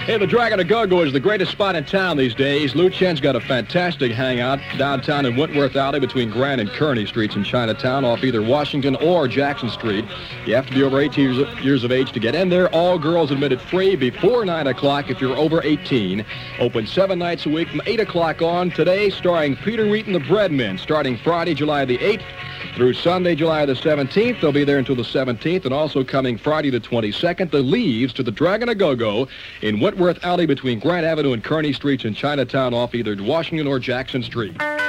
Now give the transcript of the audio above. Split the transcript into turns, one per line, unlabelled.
Hey, the Dragon of Go-Go is the greatest spot in town these days. Lou Chen's got a fantastic hangout downtown in Wentworth Alley between Grant and Kearny Streets in Chinatown off either Washington or Jackson Street. You have to be over 18 years of age to get in there. All girls admitted free before 9 o'clock if you're over 18. Open 7 nights a week from 8 o'clock on. Today, starring Peter Wheaton, the Breadmen, starting Friday, July the 8th through Sunday, July the 17th. They'll be there until the 17th. And also coming Friday the 22nd, the Leaves to the Dragon of Go-Go in Wentworth Alley between Grant Avenue and Kearny Streets in Chinatown off either Washington or Jackson Street.